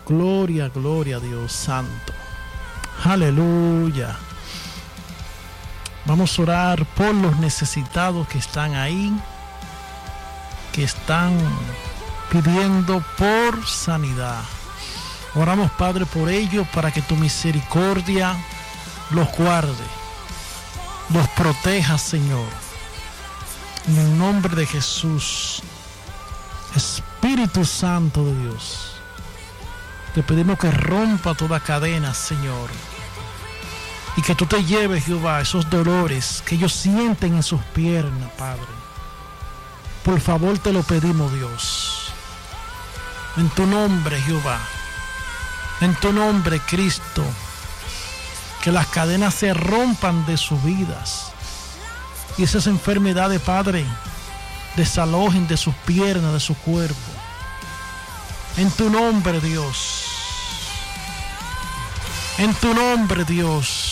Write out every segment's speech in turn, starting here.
Gloria, gloria a Dios Santo. Aleluya. Vamos a orar por los necesitados que están ahí, que están pidiendo por sanidad. Oramos, Padre, por ellos, para que tu misericordia los guarde, los proteja, Señor. En el nombre de Jesús, Espíritu Santo de Dios, te pedimos que rompa toda cadena, Señor, y que tú te lleves, Jehová, esos dolores que ellos sienten en sus piernas, Padre. Por favor, te lo pedimos, Dios. En tu nombre, Jehová. En tu nombre, Cristo. Que las cadenas se rompan de sus vidas. Y esas enfermedades, Padre, desalojen de sus piernas, de su cuerpo. En tu nombre, Dios. En tu nombre, Dios.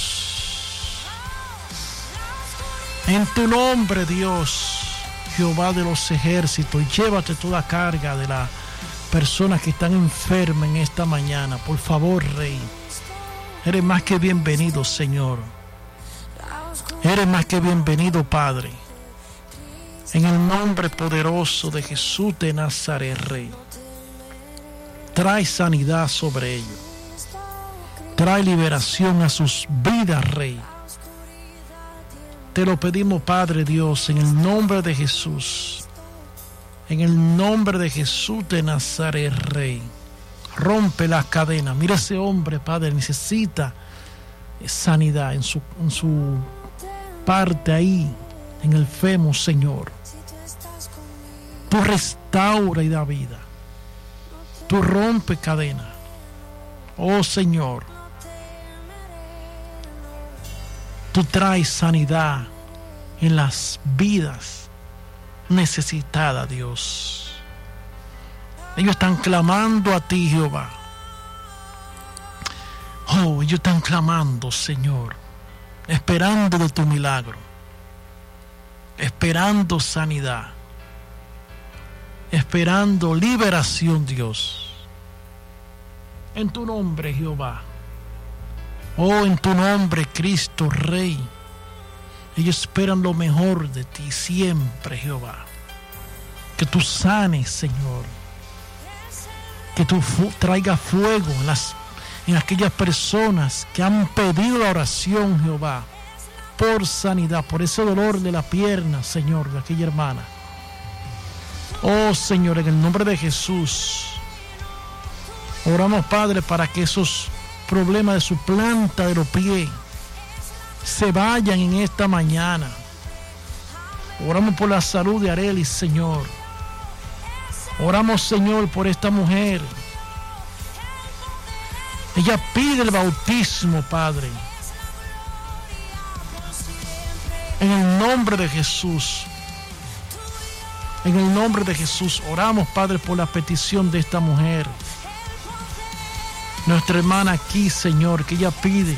En tu nombre, Dios, Jehová de los ejércitos, llévate toda carga de las personas que están enfermas en esta mañana. Por favor, Rey, eres más que bienvenido, Señor. Eres más que bienvenido, Padre. En el nombre poderoso de Jesús de Nazaret, Rey. Trae sanidad sobre ellos. Trae liberación a sus vidas, Rey. Te lo pedimos, Padre Dios, en el nombre de Jesús. En el nombre de Jesús de Nazaret, Rey. Rompe las cadenas. Mira ese hombre, Padre, necesita sanidad en su parte ahí, en el fémur, Señor. Tú restaura y da vida. Tú rompe cadenas. Oh, Señor. Tú traes sanidad en las vidas necesitadas, Dios. Ellos están clamando a ti, Jehová. Oh, ellos están clamando, Señor, esperando de tu milagro, esperando sanidad, esperando liberación, Dios. En tu nombre, Jehová. Oh, en tu nombre, Cristo Rey. Ellos esperan lo mejor de ti siempre, Jehová. Que tú sanes, Señor. Que tú traigas fuego en aquellas personas que han pedido la oración, Jehová, por sanidad, por ese dolor de la pierna, Señor, de aquella hermana. Oh, Señor, en el nombre de Jesús, oramos, Padre, para que esos problemas de su planta de los pies se vayan en esta mañana. Oramos por la salud de Arelis, Señor. Oramos, Señor, por esta mujer. Ella pide el bautismo, Padre. En el nombre de Jesús. En el nombre de Jesús oramos, Padre, por la petición de esta mujer. Nuestra hermana aquí, Señor, que ella pide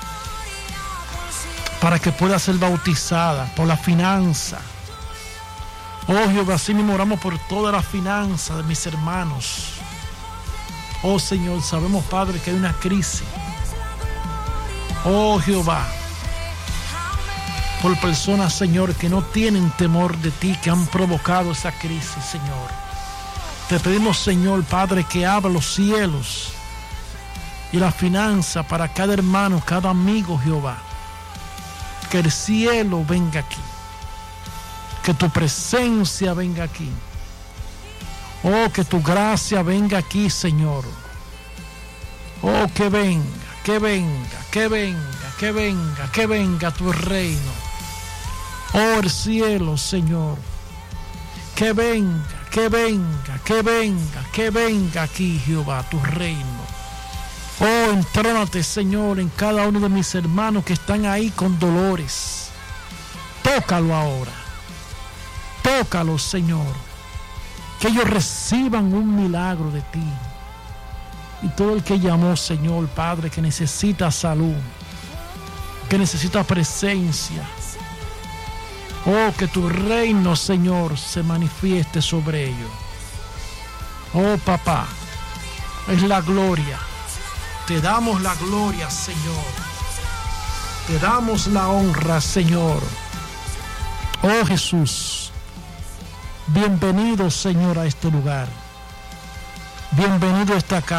para que pueda ser bautizada, por la finanza. Oh, Jehová, así mismo oramos por toda la finanza de mis hermanos. Oh, Señor, sabemos, Padre, que hay una crisis. Oh, Jehová, por personas, Señor, que no tienen temor de ti, que han provocado esa crisis, Señor. Te pedimos, Señor, Padre, que abra los cielos y la finanza para cada hermano, cada amigo, Jehová. Que el cielo venga aquí. Que tu presencia venga aquí. Oh, que tu gracia venga aquí, Señor. Oh, que venga, que venga, que venga, que venga, que venga tu reino. Oh, el cielo, Señor. Que venga, que venga, que venga, que venga aquí, Jehová, tu reino. Oh, entrónate, Señor, en cada uno de mis hermanos que están ahí con dolores. Tócalo ahora. Tócalo, Señor. Que ellos reciban un milagro de ti. Y todo el que llamó, Señor, Padre, que necesita salud, que necesita presencia. Oh, que tu reino, Señor, se manifieste sobre ellos. Oh, papá. es la gloria. Te damos la gloria, Señor. Te damos la honra, Señor. Oh Jesús, bienvenido, Señor, a este lugar. Bienvenido a esta casa.